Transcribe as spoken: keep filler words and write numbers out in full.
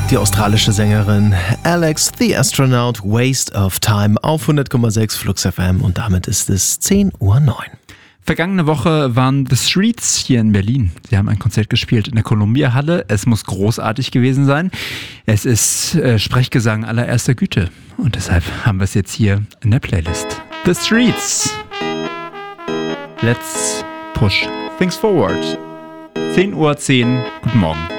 Die australische Sängerin Alex the Astronaut, Waste of Time auf hundert Komma sechs Flux F M und damit ist es zehn Uhr neun. Vergangene Woche waren The Streets hier in Berlin. Sie haben ein Konzert gespielt in der Columbia-Halle. Es muss großartig gewesen sein. Es ist äh, Sprechgesang allererster Güte und deshalb haben wir es jetzt hier in der Playlist. The Streets. Let's push things forward. zehn Uhr zehn. Guten Morgen.